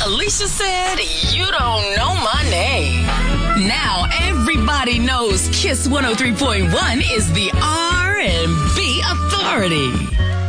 Alicia said, you don't know my name. Now everybody knows Kiss 103.1 is the R&B authority.